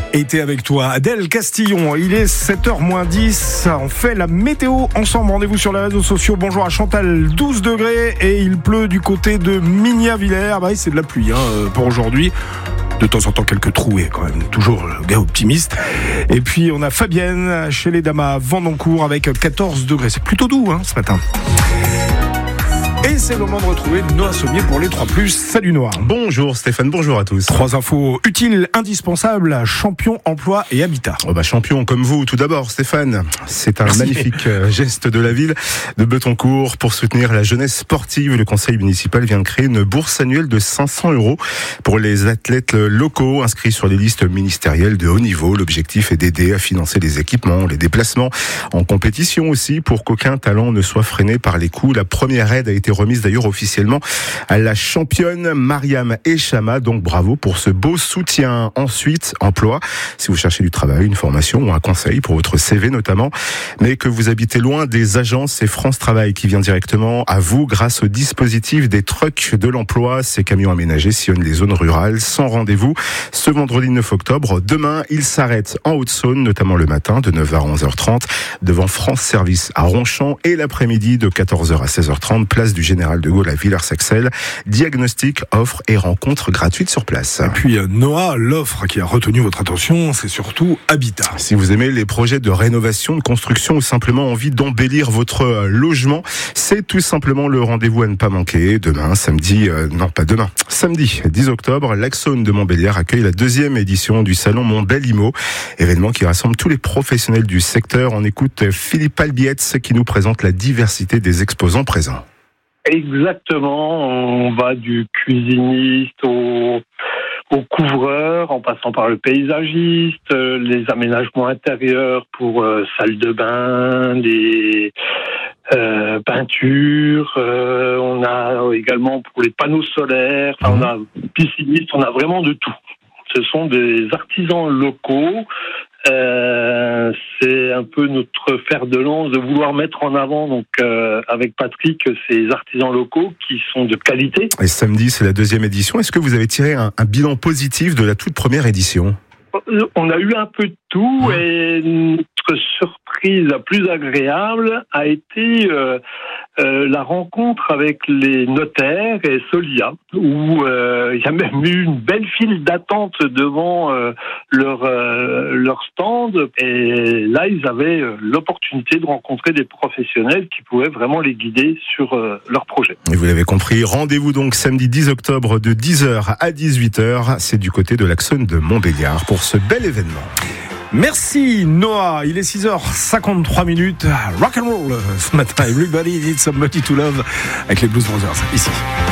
Été avec toi, Adèle Castillon. Il est 7h-10. On fait la météo ensemble. Rendez-vous sur les réseaux sociaux. Bonjour à Chantal, 12 degrés et il pleut du côté de Mignavillers. C'est de la pluie pour aujourd'hui. De temps en temps, quelques trouées quand même. Toujours le gars optimiste. Et puis, on a Fabienne chez les Damas, Vendancourt avec 14 degrés. C'est plutôt doux ce matin. Et c'est le moment de retrouver Noah Sommier pour les 3+. Salut Noah. Bonjour Stéphane, bonjour à tous. 3 infos utiles, indispensables, champion, emploi et habitat. Champion comme vous, tout d'abord Stéphane. C'est un magnifique geste de la ville de Bettencourt pour soutenir la jeunesse sportive. Le conseil municipal vient de créer une bourse annuelle de 500 € pour les athlètes locaux inscrits sur les listes ministérielles de haut niveau. L'objectif est d'aider à financer les équipements, les déplacements en compétition aussi pour qu'aucun talent ne soit freiné par les coûts. La première aide a été remise d'ailleurs officiellement à la championne Mariam Echama. Donc bravo pour ce beau soutien. Ensuite, emploi. Si vous cherchez du travail, une formation ou un conseil pour votre CV notamment, mais que vous habitez loin des agences, c'est France Travail qui vient directement à vous grâce au dispositif des trucks de l'emploi. Ces camions aménagés sillonnent les zones rurales sans rendez-vous. Ce vendredi 9 octobre, demain, ils s'arrêtent en Haute-Saône, notamment le matin de 9h à 11h30 devant France Service à Ronchamp et l'après-midi de 14h à 16h30 place du Général de Gaulle à Villers-Saxel. Diagnostic, offre et rencontres gratuites sur place. Et puis Noah, l'offre qui a retenu votre attention, c'est surtout Habitat. Si vous aimez les projets de rénovation, de construction ou simplement envie d'embellir votre logement, c'est tout simplement le rendez-vous à ne pas manquer. Demain, samedi 10 octobre, l'Axone de Montbéliard accueille la 2e édition du salon Montbel-Imo, événement qui rassemble tous les professionnels du secteur. On écoute Philippe Albietz qui nous présente la diversité des exposants présents. Exactement, on va du cuisiniste au couvreur, en passant par le paysagiste, les aménagements intérieurs pour salle de bain, les peintures, on a également pour les panneaux solaires, on a pisciniste, on a vraiment de tout. Ce sont des artisans locaux. C'est un peu notre fer de lance de vouloir mettre en avant avec Patrick ces artisans locaux qui sont de qualité. Et samedi, c'est la 2e édition. Est-ce que vous avez tiré un bilan positif de la toute première édition ? On a eu un peu de tout et notre surprise la plus agréable a été la rencontre avec les notaires et Solia, où il y a même eu une belle file d'attente devant leur stand. Et là, ils avaient l'opportunité de rencontrer des professionnels qui pouvaient vraiment les guider sur leur projet. Et vous l'avez compris, rendez-vous donc samedi 10 octobre de 10h à 18h. C'est du côté de l'Axone de Montbéliard pour ce bel événement. Merci Noah, il est 6h53. Rock and roll ce matin. Everybody needs somebody to love avec les Blues Brothers ici.